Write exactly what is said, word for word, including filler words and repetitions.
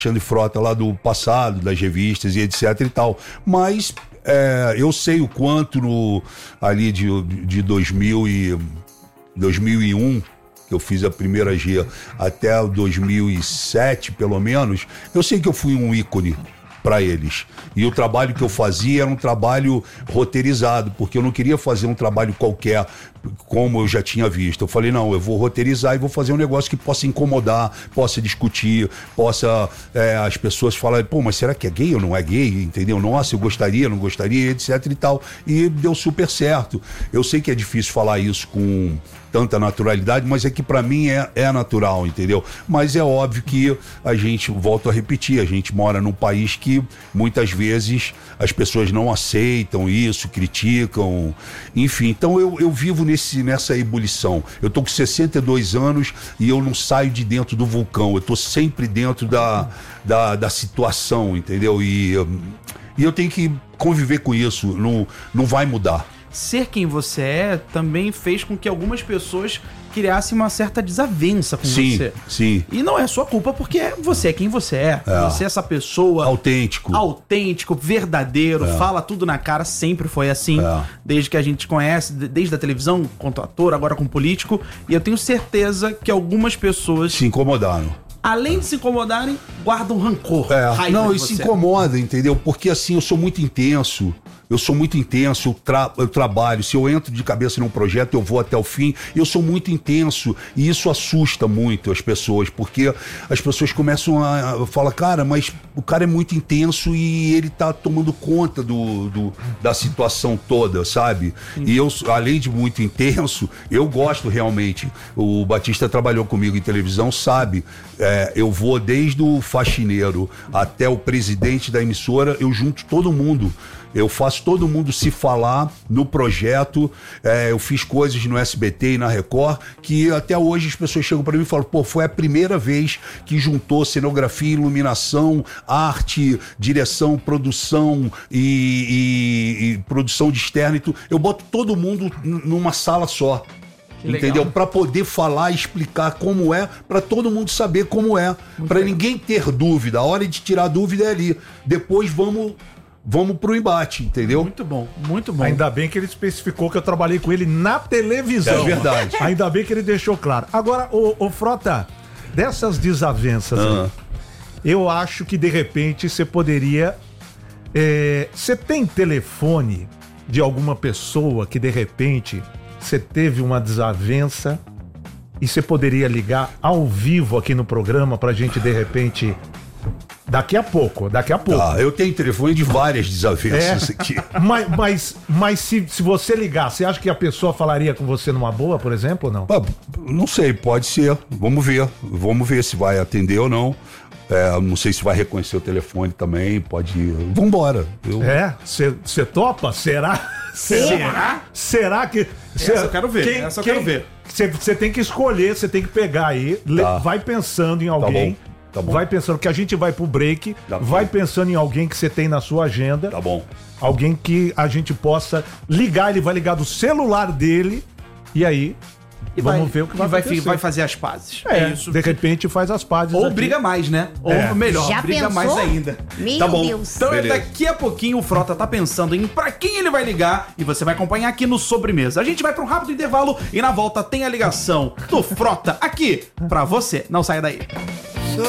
Alexandre Frota lá do passado, das revistas e etc e tal. Mas é, eu sei o quanto no, ali de, de dois mil e um, que eu fiz a primeira G, até dois mil e sete, pelo menos, eu sei que eu fui um ícone para eles. E o trabalho que eu fazia era um trabalho roteirizado, porque eu não queria fazer um trabalho qualquer, como eu já tinha visto. Eu falei, não, eu vou roteirizar e vou fazer um negócio que possa incomodar, possa discutir, possa é, as pessoas falarem, pô, mas será que é gay ou não é gay? Entendeu? Nossa, eu gostaria, não gostaria, etc e tal. E deu super certo. Eu sei que é difícil falar isso com tanta naturalidade, mas é que pra mim é, é natural, entendeu? Mas é óbvio que a gente, volto a repetir, a gente mora num país que muitas vezes as pessoas não aceitam isso, criticam, enfim. Então eu, eu vivo nesse, nessa ebulição. Eu tô com sessenta e dois anos e eu não saio de dentro do vulcão, eu tô sempre dentro da, da, da situação, entendeu? E, e eu tenho que conviver com isso, não, não vai mudar. Ser quem você é também fez com que algumas pessoas criassem uma certa desavença com sim, você. Sim, E não é sua culpa, porque você é quem você é. é. Você é essa pessoa... Autêntico. Autêntico, verdadeiro, é. fala tudo na cara, sempre foi assim. É. Desde que a gente conhece, desde a televisão, quanto ator, agora como político. E eu tenho certeza que algumas pessoas... se incomodaram. Além de se incomodarem, guardam rancor. É. Raiva não, de e você. se incomoda, entendeu? Porque assim, eu sou muito intenso. Eu sou muito intenso, eu, tra- eu trabalho. Se eu entro de cabeça num projeto, eu vou até o fim. Eu sou muito intenso e isso assusta muito as pessoas, porque as pessoas começam a, a falar, cara, mas o cara é muito intenso e ele tá tomando conta do, do, da situação toda, sabe? Sim. E eu, além de muito intenso, eu gosto realmente. O Batista trabalhou comigo em televisão, sabe? É, eu vou desde o faxineiro até o presidente da emissora, eu junto todo mundo. Eu faço todo mundo se falar no projeto. É, eu fiz coisas no S B T e na Record que até hoje as pessoas chegam para mim e falam, pô, foi a primeira vez que juntou cenografia, iluminação, arte, direção, produção e, e, e produção de externo e tudo. Eu boto todo mundo n- numa sala só. Que entendeu? Para poder falar e explicar como é, para todo mundo saber como é, para ninguém ter dúvida. A hora de tirar dúvida é ali. Depois vamos Vamos pro embate, entendeu? Muito bom, muito bom. Ainda bem que ele especificou que eu trabalhei com ele na televisão. É verdade. Ainda bem que ele deixou claro. Agora, ô, ô Frota, dessas desavenças ah. aí, eu acho que de repente você poderia... Você é, tem telefone de alguma pessoa que de repente você teve uma desavença e você poderia ligar ao vivo aqui no programa pra gente de repente... Daqui a pouco, daqui a pouco. Ah, eu tenho telefone de várias desavenças é, aqui. Mas, mas, mas se, se você ligar, você acha que a pessoa falaria com você numa boa, por exemplo, ou não? Ah, não sei, pode ser. Vamos ver. Vamos ver se vai atender ou não. É, não sei se vai reconhecer o telefone também, pode ir. Vambora. Eu... É? Você topa? Será? Será? Será que... Cê, essa eu quero ver, quem, essa eu quem, quero ver. Você tem que escolher, você tem que pegar aí, tá. Vai pensando em alguém... Tá bom. Tá bom. Vai pensando que a gente vai pro break, tá vai pensando em alguém que você tem na sua agenda. Tá bom. Alguém que a gente possa ligar, ele vai ligar do celular dele e aí e vamos vai, ver o que vai vai, acontecer. Vai fazer as pazes. É, é isso. De repente faz as pazes. Ou aqui. briga mais, né? Ou é. melhor, já briga pensou? mais ainda. Meu tá bom. Deus. Então Beleza. Daqui a pouquinho o Frota tá pensando em pra quem ele vai ligar e você vai acompanhar aqui no Sobremesa. A gente vai pra um rápido intervalo e na volta tem a ligação do Frota aqui pra você. Não saia daí.